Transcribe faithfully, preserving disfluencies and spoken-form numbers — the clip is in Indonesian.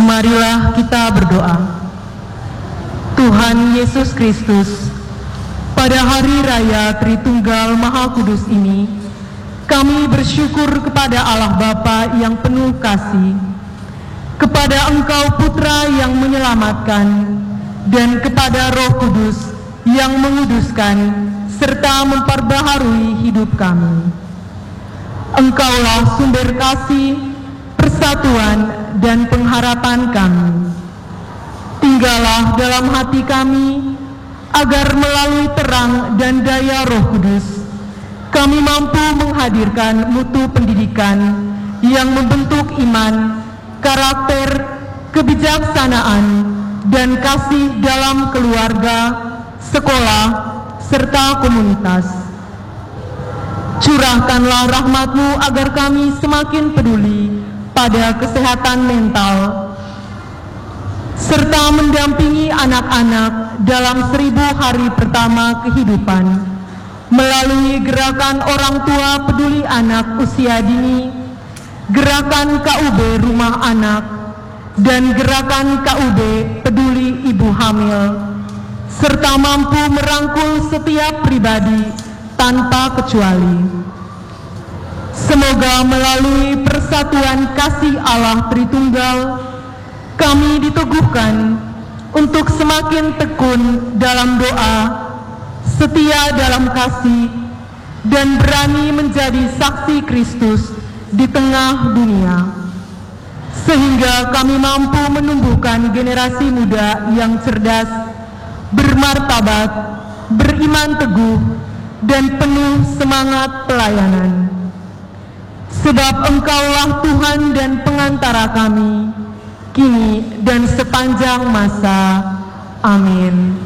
Marilah kita berdoa. Tuhan Yesus Kristus, pada hari raya Tritunggal Maha Kudus ini, kami bersyukur kepada Allah Bapa yang penuh kasih, kepada Engkau Putra yang menyelamatkan, dan kepada Roh Kudus yang menguduskan serta memperbaharui hidup kami. Engkaulah sumber kasih, persatuan, dan pengharapan kami. Tinggallah dalam hati kami, agar melalui terang dan daya Roh Kudus, kami mampu menghadirkan mutu pendidikan yang membentuk iman, karakter, kebijaksanaan, dan kasih dalam keluarga, sekolah, serta komunitas. Curahkanlah rahmat-Mu agar kami semakin peduli pada kesehatan mental, serta mendampingi anak-anak dalam seribu hari pertama kehidupan melalui gerakan orang tua peduli anak usia dini, gerakan K U B Rumah Anak, dan gerakan K U B peduli ibu hamil, serta mampu merangkul setiap pribadi tanpa kecuali. Semoga melalui persatuan kasih Allah Tritunggal, kami diteguhkan untuk semakin tekun dalam doa, setia dalam kasih, dan berani menjadi saksi Kristus di tengah dunia, sehingga kami mampu menumbuhkan generasi muda yang cerdas, bermartabat, beriman teguh, dan penuh semangat pelayanan. Sebab Engkaulah Tuhan dan pengantara kami, kini dan sepanjang masa. Amin.